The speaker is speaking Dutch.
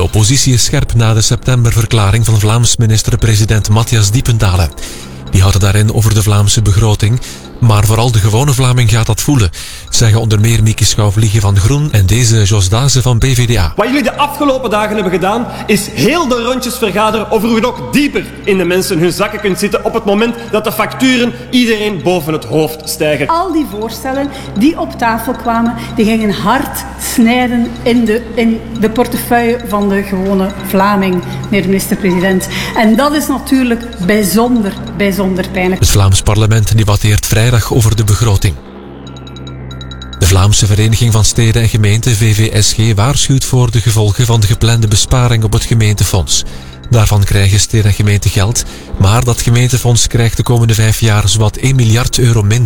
oppositie is scherp na de septemberverklaring van Vlaams minister-president Matthias Diependalen. Die had het daarin over de Vlaamse begroting, maar vooral de gewone Vlaming gaat dat voelen, zeggen onder meer Mieke Schouw-Vliegen van Groen en deze Jos Dazen van BVDA. Wat jullie de afgelopen dagen hebben gedaan, is heel de rondjes vergaderen over hoe je nog dieper in de mensen hun zakken kunt zitten op het moment dat de facturen iedereen boven het hoofd stijgen. Al die voorstellen die op tafel kwamen, die gingen hard snijden in de portefeuille van de gewone Vlaming, meneer de minister-president. En dat is natuurlijk bijzonder pijnlijk. Het Vlaams parlement debatteert vrijdag over de begroting. De Vlaamse Vereniging van Steden en Gemeenten, VVSG, waarschuwt voor de gevolgen van de geplande besparing op het gemeentefonds. Daarvan krijgen steden en gemeenten geld, maar dat gemeentefonds krijgt de komende 5 jaar zowat 1 miljard euro minder.